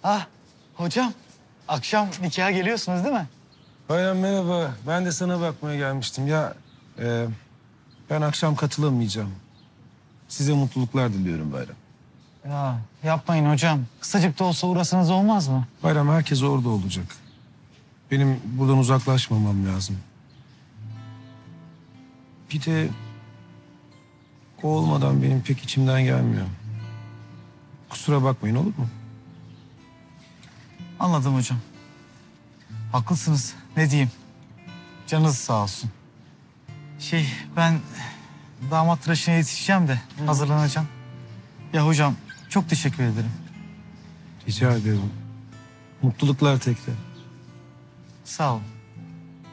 Ah hocam, akşam nikaha geliyorsunuz değil mi? Bayram merhaba. Ben de sana bakmaya gelmiştim. Ben akşam katılamayacağım. Size mutluluklar diliyorum Bayram. Ya yapmayın hocam. Kısacık da olsa uğrasanız olmaz mı? Bayram herkes orada olacak. Benim buradan uzaklaşmamam lazım. Bir de o olmadan benim pek içimden gelmiyor. Kusura bakmayın olur mu? Anladım hocam. Haklısınız. Ne diyeyim? Canınız sağ olsun. Ben damat tıraşına yetişeceğim de hazırlanacağım. Ya hocam çok teşekkür ederim. Rica ederim. Mutluluklar tekrar. Sağ olun.